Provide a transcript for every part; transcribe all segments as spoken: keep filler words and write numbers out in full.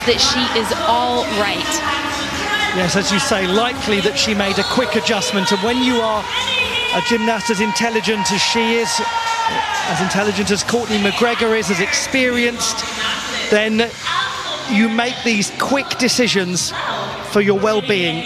that she is all right. Yes, as you say, likely that she made a quick adjustment. And when you are a gymnast as intelligent as she is, as intelligent as Courtney McGregor is, as experienced, then you make these quick decisions for your well-being.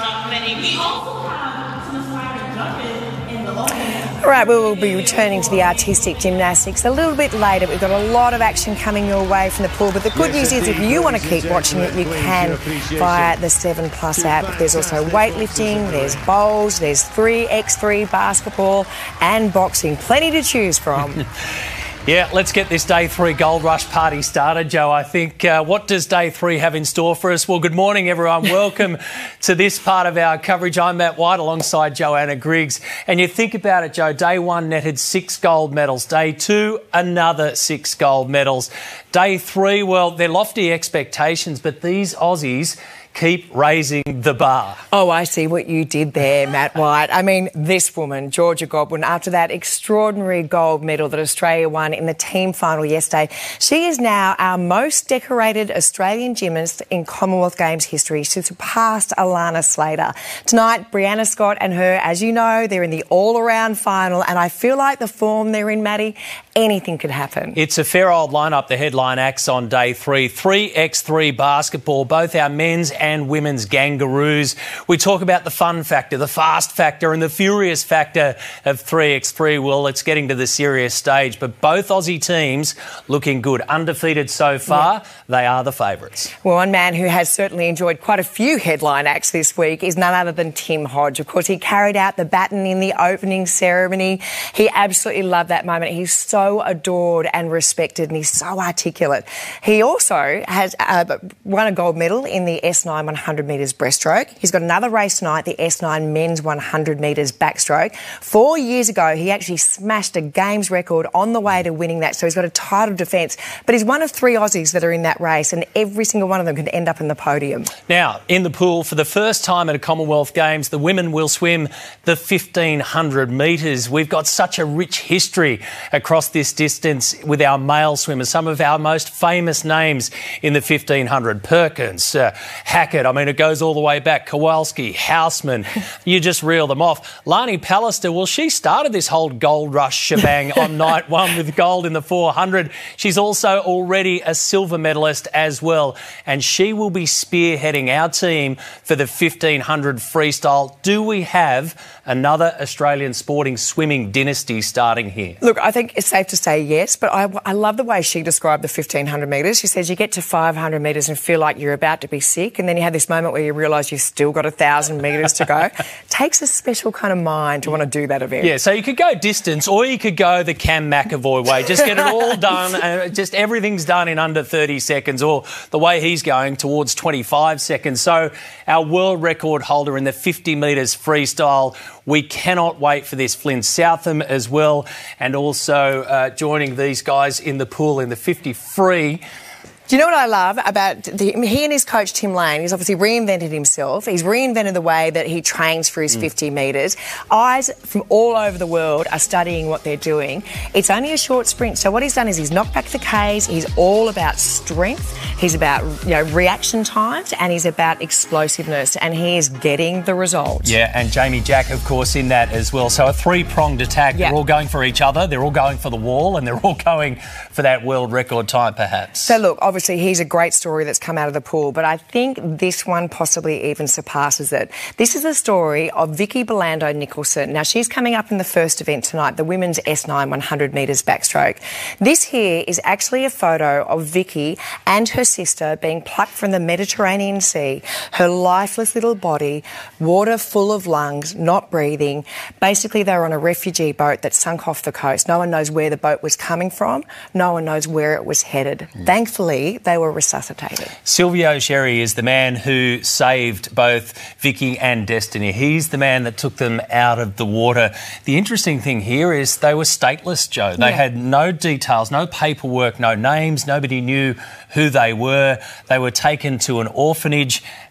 All right, we will be returning to the artistic gymnastics a little bit later. We've got a lot of action coming your way from the pool, but the good news is if you want to keep watching it, you can via the seven plus app. There's also weightlifting, there's bowls, there's three by three basketball and boxing. Plenty to choose from. Yeah, let's get this day three Gold Rush party started, Joe. I think, uh, what does day three have in store for us? Well, good morning, everyone. Welcome to this part of our coverage. I'm Matt White alongside Joanna Griggs. And you think about it, Joe, day one netted six gold medals. Day two, another six gold medals. Day three, well, they're lofty expectations, but these Aussies keep raising the bar. Oh, I see what you did there, Matt White. I mean, this woman, Georgia Godwin, after that extraordinary gold medal that Australia won in the team final yesterday, she is now our most decorated Australian gymnast in Commonwealth Games history. She surpassed Alana Slater. Tonight, Brianna Scott and her, as you know, they're in the all-around final, and I feel like the form they're in, Maddie, anything could happen. It's a fair old lineup, the headline acts on day three. three by three basketball, both our men's and women's Gangaroos. We talk about the fun factor, the fast factor and the furious factor of three by three. Well, it's getting to the serious stage, but both Aussie teams looking good. Undefeated so far, yeah. They are the favourites. Well, one man who has certainly enjoyed quite a few headline acts this week is none other than Tim Hodge. Of course, he carried out the baton in the opening ceremony. He absolutely loved that moment. He's so adored and respected, and he's so articulate. He also has uh, won a gold medal in the S nine one hundred metres breaststroke. He's got another race tonight, the S nine men's one hundred metres backstroke. Four years ago, he actually smashed a games record on the way to winning that, so he's got a title defence. But he's one of three Aussies that are in that race, and every single one of them can end up in the podium. Now, in the pool, for the first time at a Commonwealth Games, the women will swim the fifteen hundred metres. We've got such a rich history across this distance with our male swimmers. Some of our most famous names in the fifteen hundred. Perkins, uh, Hackett, I mean, it goes all the way back. Kowalski, Houseman, you just reel them off. Lani Pallister, well, she started this whole gold rush shebang on night one with gold in the four hundred. She's also already a silver medalist as well, and she will be spearheading our team for the fifteen hundred freestyle. Do we have another Australian sporting swimming dynasty starting here? Look, I think it's safe to say yes, but I, I love the way she described the fifteen hundred metres. She says you get to five hundred metres and feel like you're about to be sick, and then you have this moment where you realise you've still got a thousand metres to go. Takes a special kind of mind to want to do that event. Yeah, so you could go distance, or you could go the Cam McAvoy way. Just get it all done, and just everything's done in under thirty seconds, or the way he's going towards twenty-five seconds. So our world record holder in the fifty metres freestyle, we cannot wait for this. Flynn Southam as well, and also uh, joining these guys in the pool in the fifty free. Do you know what I love about the, he and his coach Tim Lane? He's obviously reinvented himself. He's reinvented the way that he trains for his mm. fifty metres. Eyes from all over the world are studying what they're doing. It's only a short sprint, so what he's done is he's knocked back the Ks. He's all about strength. He's about, you know, reaction times, and he's about explosiveness, and he is getting the results. Yeah, and Jamie Jack, of course, in that as well. So a three-pronged attack. Yep. They're all going for each other. They're all going for the wall, and they're all going for that world record time, perhaps. So look, obviously he's a great story that's come out of the pool, but I think this one possibly even surpasses it. This is the story of Vicky Belando Nicholson. Now, she's coming up in the first event tonight, the women's S nine one hundred metres backstroke. This here is actually a photo of Vicky and her sister being plucked from the Mediterranean Sea, her lifeless little body, water full of lungs, not breathing. Basically, they were on a refugee boat that sunk off the coast. No one knows where the boat was coming from. No one knows where it was headed. Mm. Thankfully, they were resuscitated. Silvio Sherry is the man who saved both Vicky and Destiny. He's the man that took them out of the water. The interesting thing here is they were stateless, Joe. They yeah. had no details, no paperwork, no names. Nobody knew who they were. They were taken to an orphanage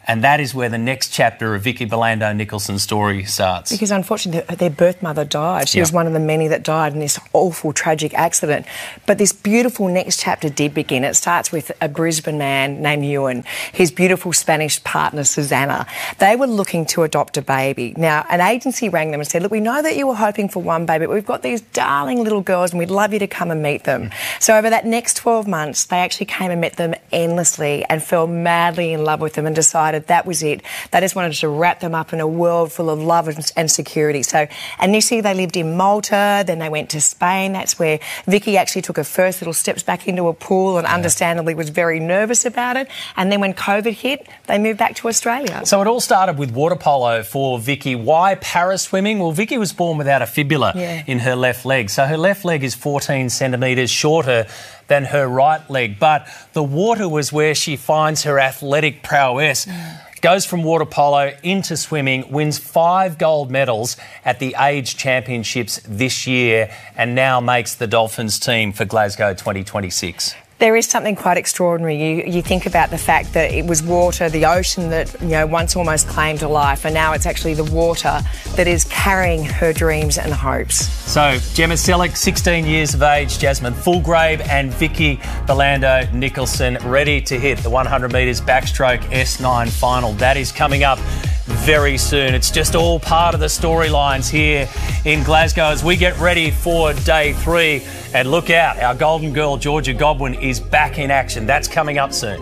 And that is where the next chapter of Vicky Belando Nicholson's story starts. Because unfortunately their birth mother died. She yeah. was one of the many that died in this awful, tragic accident. But this beautiful next chapter did begin. It starts with a Brisbane man named Ewan, his beautiful Spanish partner, Susanna. They were looking to adopt a baby. Now, an agency rang them and said, look, we know that you were hoping for one baby, but we've got these darling little girls and we'd love you to come and meet them. So over that next twelve months, they actually came and met them endlessly and fell madly in love with them and decided that was it. They just wanted to wrap them up in a world full of love and security. So initially they lived in Malta, then they went to Spain. That's where Vicky actually took her first little steps back into a pool and understandably was very nervous about it. And then when COVID hit, they moved back to Australia. So it all started with water polo for Vicky. Why para-swimming? Well, Vicky was born without a fibula yeah. in her left leg. So her left leg is fourteen centimetres shorter than her right leg. But the water was where she finds her athletic prowess. Mm. Goes from water polo into swimming, wins five gold medals at the Age Championships this year and now makes the Dolphins team for Glasgow twenty twenty-six. There is something quite extraordinary. You, you think about the fact that it was water, the ocean that, you know, once almost claimed a life, and now it's actually the water that is carrying her dreams and hopes. So, Gemma Selleck, sixteen years of age, Jasmine Fulgrave and Vicky Belando Nicholson ready to hit the one hundred metres backstroke S nine final. That is coming up very soon. It's just all part of the storylines here in Glasgow as we get ready for day three. And look out, our golden girl Georgia Godwin is back in action. That's coming up soon.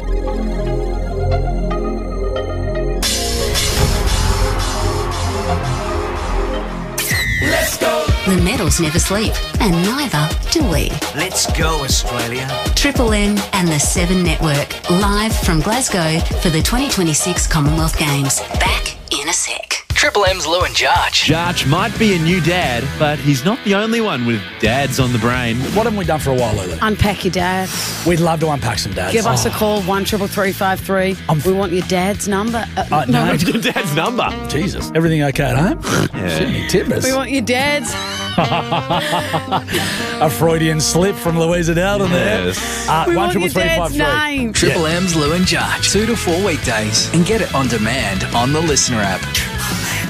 Let's go. The medals never sleep, and neither do we. Let's go, Australia. Triple M and the Seven Network, live from Glasgow for the twenty twenty-six Commonwealth Games. Back in a sec. Triple M's Lou and Jarch. Jarch might be a new dad, but he's not the only one with dads on the brain. What haven't we done for a while, Lulu? Unpack your dad. We'd love to unpack some dads. Give oh. us a call, one triple three five three. F- we want your dad's number. Uh, uh, no, no. Your dad's number. Jesus. Everything okay at home? Yeah. Sydney Timbers. We want your dad's. A Freudian slip from Louisa Dowden yes. there. Uh, we one want your dad's name. Triple yeah. M's Lou and Jarch. Two to four weekdays and get it on demand on the Listener app.